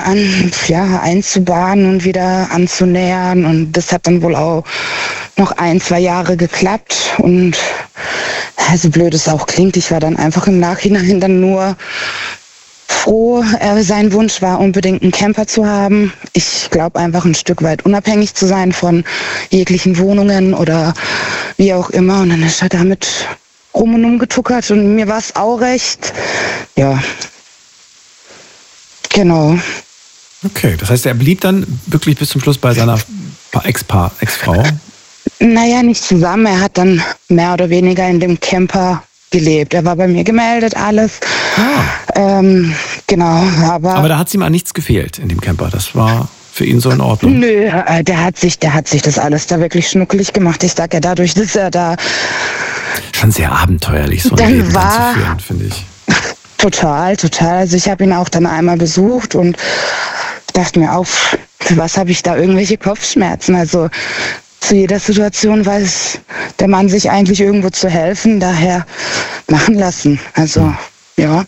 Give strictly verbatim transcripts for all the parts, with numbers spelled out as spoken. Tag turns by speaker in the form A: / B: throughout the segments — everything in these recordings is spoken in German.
A: an, ja, einzubahnen und wieder anzunähern. Und das hat dann wohl auch noch ein, zwei Jahre geklappt. Und so blöd es auch klingt, ich war dann einfach im Nachhinein dann nur froh. Äh, sein Wunsch war unbedingt einen Camper zu haben. Ich glaube einfach ein Stück weit unabhängig zu sein von jeglichen Wohnungen oder wie auch immer. Und dann ist er damit rum und umgetuckert und mir war es auch recht. Ja, genau.
B: Okay, das heißt, er blieb dann wirklich bis zum Schluss bei seiner Ex-Paar, Ex-Frau?
A: Naja, nicht zusammen. Er hat dann mehr oder weniger in dem Camper gelebt. Er war bei mir gemeldet, alles.
B: Ah.
A: Ähm, genau, aber...
B: Aber da hat ihm an nichts gefehlt in dem Camper. Das war für ihn so in Ordnung.
A: Nö, der hat sich, der hat sich das alles da wirklich schnuckelig gemacht. Ich sag ja, dadurch, dass er da...
B: Schon sehr abenteuerlich, so ein
A: dann
B: Leben
A: war,
B: anzuführen, finde ich.
A: Total, total. Also ich habe ihn auch dann einmal besucht und dachte mir auch, für was habe ich da irgendwelche Kopfschmerzen? Also zu jeder Situation weiß der Mann sich eigentlich irgendwo zu helfen, daher machen lassen. Also, ja.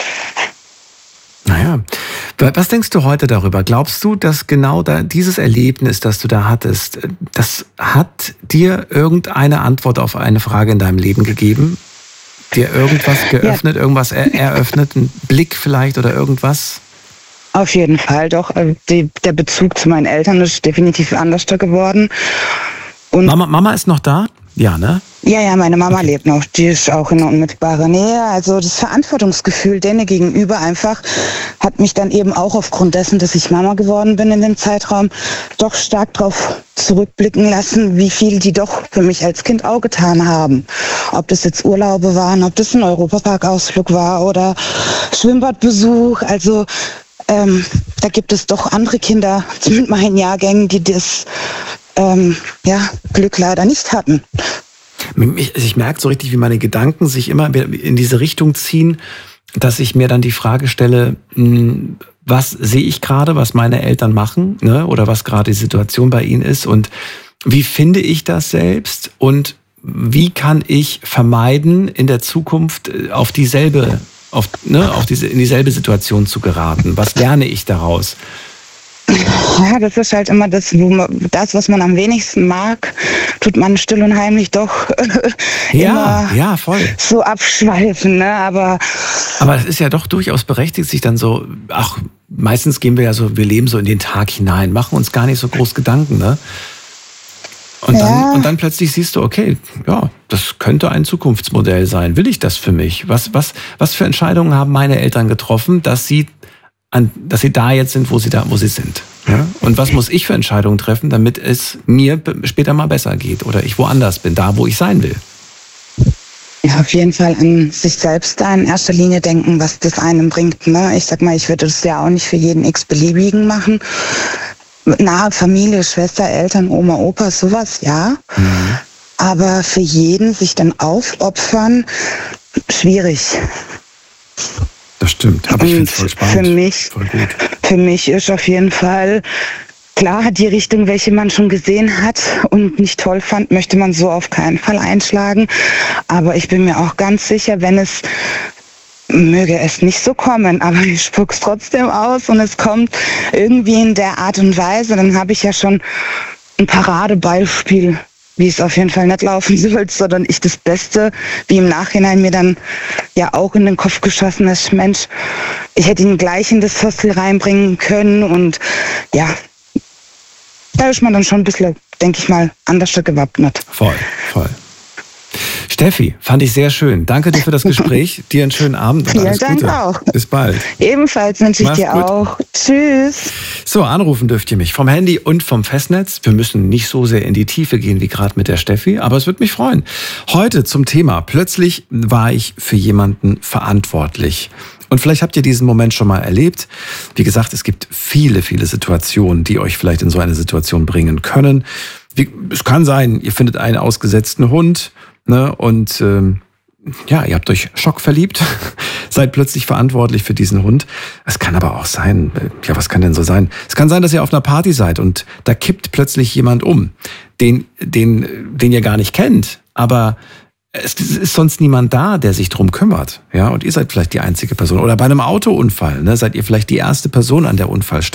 B: Naja, was denkst du heute darüber? Glaubst du, dass genau da dieses Erlebnis, das du da hattest, das hat dir irgendeine Antwort auf eine Frage in deinem Leben gegeben? Dir irgendwas geöffnet, ja. irgendwas er- eröffnet, ein Blick vielleicht oder irgendwas?
A: Auf jeden Fall, doch. Die, der Bezug zu meinen Eltern ist definitiv anders geworden. Und
B: Mama, Mama ist noch da? Ja, ne?
A: Ja, ja, meine Mama okay. lebt noch. Die ist auch in unmittelbarer Nähe. Also das Verantwortungsgefühl denen gegenüber einfach hat mich dann eben auch aufgrund dessen, dass ich Mama geworden bin in dem Zeitraum, doch stark darauf zurückblicken lassen, wie viel die doch für mich als Kind auch getan haben. Ob das jetzt Urlaube waren, ob das ein Europapark-Ausflug war oder Schwimmbadbesuch. Also ähm, da gibt es doch andere Kinder mit meinen Jahrgängen, die das ähm, ja, Glück leider nicht hatten.
B: Ich, ich merke so richtig, wie meine Gedanken sich immer in diese Richtung ziehen, dass ich mir dann die Frage stelle, was sehe ich gerade, was meine Eltern machen, ne? Oder was gerade die Situation bei ihnen ist und wie finde ich das selbst und wie kann ich vermeiden, in der Zukunft auf dieselbe, auf, ne, auf diese, in dieselbe Situation zu geraten? Was lerne ich daraus?
A: Ja, das ist halt immer das, wo man, das, was man am wenigsten mag, tut man still und heimlich doch
B: ja,
A: immer
B: ja, voll.
A: so abschweifen, ne? Aber
B: aber es ist ja doch durchaus berechtigt, sich dann so, ach, meistens gehen wir ja so, wir leben so in den Tag hinein, machen uns gar nicht so groß Gedanken, ne? Und, ja. dann, und dann plötzlich siehst du, okay, ja, das könnte ein Zukunftsmodell sein. Will ich das für mich? Was, was, was für Entscheidungen haben meine Eltern getroffen, dass sie An, dass sie da jetzt sind, wo sie da, wo sie sind. Ja? Und was muss ich für Entscheidungen treffen, damit es mir später mal besser geht oder ich woanders bin, da, wo ich sein will?
A: Ja, auf jeden Fall an sich selbst da in erster Linie denken, was das einem bringt. Ne? Ich sag mal, ich würde das ja auch nicht für jeden x-beliebigen machen. Nahe Familie, Schwester, Eltern, Oma, Opa, sowas, ja. Mhm. Aber für jeden sich dann aufopfern, schwierig.
B: Das stimmt, aber ich finde es voll spannend.
A: Für mich,
B: voll gut.
A: für mich ist auf jeden Fall klar, die Richtung, welche man schon gesehen hat und nicht toll fand, möchte man so auf keinen Fall einschlagen. Aber ich bin mir auch ganz sicher, wenn es, möge es nicht so kommen, aber ich spuck's trotzdem aus und es kommt irgendwie in der Art und Weise, dann habe ich ja schon ein Paradebeispiel, wie es auf jeden Fall nicht laufen soll, sondern ich das Beste, wie im Nachhinein mir dann ja auch in den Kopf geschossen ist, Mensch, ich hätte ihn gleich in das Hostel reinbringen können und ja, da ist man dann schon ein bisschen, denke ich mal, anders gewappnet.
B: Voll, voll. Steffi, fand ich sehr schön. Danke dir für das Gespräch. Dir einen schönen Abend und
A: Vielen
B: alles
A: Dank
B: Gute.
A: auch.
B: Bis bald.
A: Ebenfalls wünsche ich
B: Mach's
A: dir
B: gut.
A: auch. Tschüss.
B: So, anrufen dürft ihr mich vom Handy und vom Festnetz. Wir müssen nicht so sehr in die Tiefe gehen wie gerade mit der Steffi, aber es würde mich freuen. Heute zum Thema: Plötzlich war ich für jemanden verantwortlich. Und vielleicht habt ihr diesen Moment schon mal erlebt. Wie gesagt, es gibt viele, viele Situationen, die euch vielleicht in so eine Situation bringen können. Wie, es kann sein, ihr findet einen ausgesetzten Hund, ne, und ähm, ja, ihr habt euch schockverliebt, seid plötzlich verantwortlich für diesen Hund. Es kann aber auch sein, ja, was kann denn so sein? Es kann sein, dass ihr auf einer Party seid und da kippt plötzlich jemand um, den, den, den ihr gar nicht kennt, aber es ist sonst niemand da, der sich drum kümmert, ja, und ihr seid vielleicht die einzige Person. Oder bei einem Autounfall, ne, seid ihr vielleicht die erste Person an der Unfallstelle.